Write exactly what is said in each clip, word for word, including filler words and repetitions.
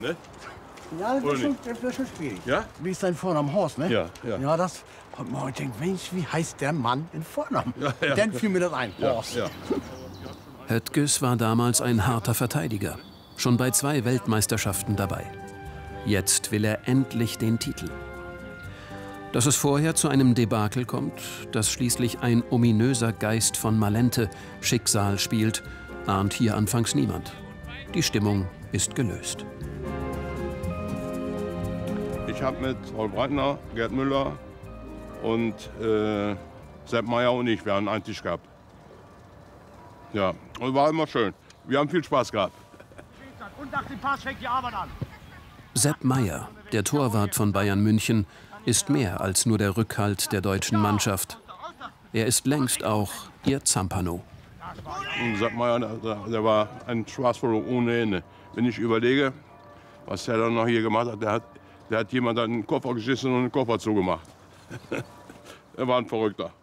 Ne? Ja, das ist, schon, das ist schon schwierig. Ja? Wie ist dein Vorname? Horst, ne? Ja, ja. Ja, das hat man heute gedacht, Mensch, wie heißt der Mann in Vornamen? Ja, ja. Dann fiel mir das ein, Horst. Ja, ja. Höttges war damals ein harter Verteidiger, schon bei zwei Weltmeisterschaften dabei. Jetzt will er endlich den Titel. Dass es vorher zu einem Debakel kommt, dass schließlich ein ominöser Geist von Malente Schicksal spielt, ahnt hier anfangs niemand. Die Stimmung ist gelöst. Ich habe mit Paul Breitner, Gerd Müller und äh, Sepp Meier und ich, wir haben einen Tisch gehabt. Ja, und war immer schön. Wir haben viel Spaß gehabt. Und nach dem Pass fängt die Arbeit an. Sepp Meier, der Torwart von Bayern München, ist mehr als nur der Rückhalt der deutschen Mannschaft. Er ist längst auch ihr Zampano. Und Sepp Meier, der, der war ein Spaßvogel ohne Ende. Wenn ich überlege, was der dann noch hier gemacht hat, der hat, der hat jemand an den Koffer geschissen und den Koffer zugemacht. Er war ein Verrückter.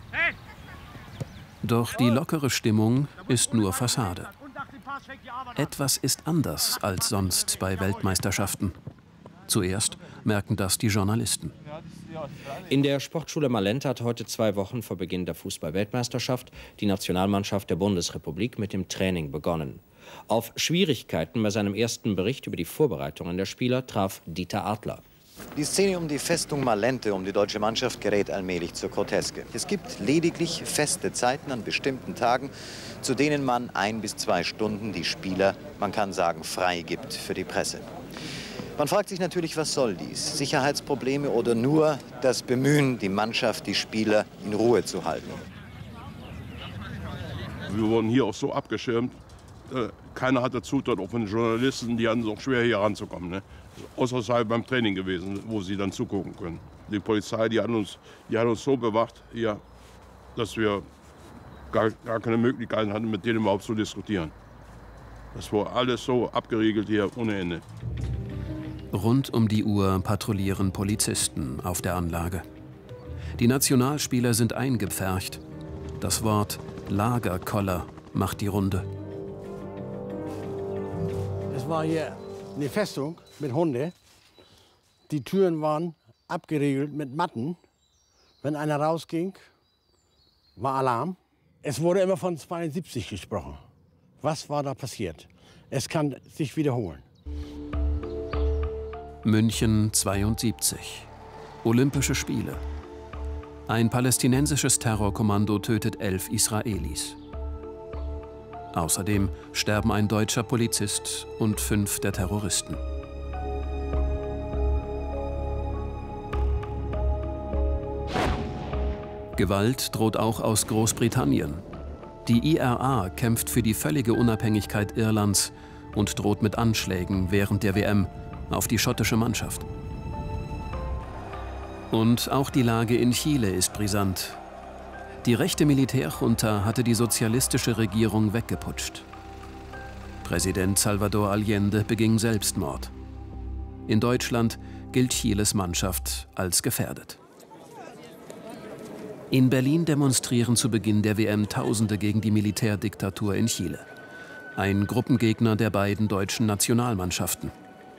Doch die lockere Stimmung ist nur Fassade. Etwas ist anders als sonst bei Weltmeisterschaften. Zuerst merken das die Journalisten. In der Sportschule Malente hat heute zwei Wochen vor Beginn der Fußball-Weltmeisterschaft die Nationalmannschaft der Bundesrepublik mit dem Training begonnen. Auf Schwierigkeiten bei seinem ersten Bericht über die Vorbereitungen der Spieler traf Dieter Adler. Die Szene um die Festung Malente, um die deutsche Mannschaft, gerät allmählich zur Groteske. Es gibt lediglich feste Zeiten an bestimmten Tagen, zu denen man ein bis zwei Stunden die Spieler, man kann sagen, frei gibt für die Presse. Man fragt sich natürlich, was soll dies? Sicherheitsprobleme oder nur das Bemühen, die Mannschaft, die Spieler in Ruhe zu halten? Wir wurden hier auch so abgeschirmt. Keiner hatte Zutritt, auch von den Journalisten, die hatten es auch schwer, hier ranzukommen. Ne? Außer es sei beim Training gewesen, wo sie dann zugucken können. Die Polizei, die hat uns, die hat uns so bewacht, hier, dass wir gar, gar keine Möglichkeiten hatten, mit denen überhaupt zu diskutieren. Das war alles so abgeriegelt hier ohne Ende. Rund um die Uhr patrouillieren Polizisten auf der Anlage. Die Nationalspieler sind eingepfercht. Das Wort Lagerkoller macht die Runde. Es war hier eine Festung mit Hunde. Die Türen waren abgeriegelt mit Matten. Wenn einer rausging, war Alarm. Es wurde immer von zweiundsiebzig gesprochen. Was war da passiert? Es kann sich wiederholen. München zweiundsiebzig. Olympische Spiele. Ein palästinensisches Terrorkommando tötet elf Israelis. Außerdem sterben ein deutscher Polizist und fünf der Terroristen. Gewalt droht auch aus Großbritannien. Die I R A kämpft für die völlige Unabhängigkeit Irlands und droht mit Anschlägen während der W M auf die schottische Mannschaft. Und auch die Lage in Chile ist brisant. Die rechte Militärjunta hatte die sozialistische Regierung weggeputscht. Präsident Salvador Allende beging Selbstmord. In Deutschland gilt Chiles Mannschaft als gefährdet. In Berlin demonstrieren zu Beginn der W M Tausende gegen die Militärdiktatur in Chile. Ein Gruppengegner der beiden deutschen Nationalmannschaften.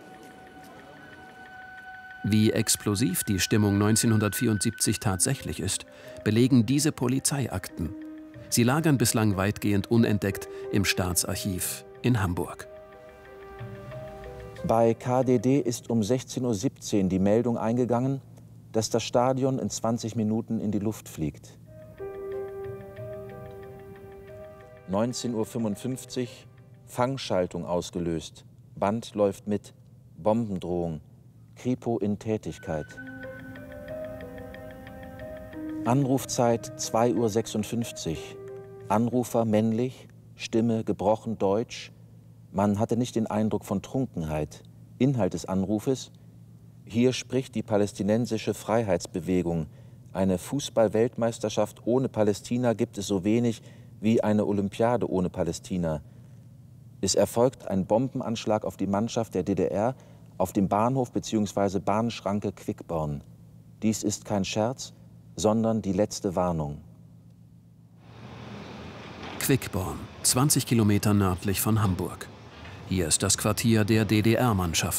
Wie explosiv die Stimmung neunzehnhundertvierundsiebzig tatsächlich ist, belegen diese Polizeiakten. Sie lagern bislang weitgehend unentdeckt im Staatsarchiv in Hamburg. Bei K D D ist um sechzehn Uhr siebzehn die Meldung eingegangen, dass das Stadion in zwanzig Minuten in die Luft fliegt. neunzehn Uhr fünfundfünfzig, Fangschaltung ausgelöst. Band läuft mit, Bombendrohung. Kripo in Tätigkeit. Anrufzeit zwei Uhr sechsundfünfzig. Anrufer männlich, Stimme gebrochen Deutsch. Man hatte nicht den Eindruck von Trunkenheit. Inhalt des Anrufes: Hier spricht die palästinensische Freiheitsbewegung. Eine Fußball-Weltmeisterschaft ohne Palästina gibt es so wenig wie eine Olympiade ohne Palästina. Es erfolgt ein Bombenanschlag auf die Mannschaft der D D R auf dem Bahnhof bzw. Bahnschranke Quickborn. Dies ist kein Scherz, sondern die letzte Warnung. Quickborn, zwanzig Kilometer nördlich von Hamburg. Hier ist das Quartier der D D R-Mannschaft.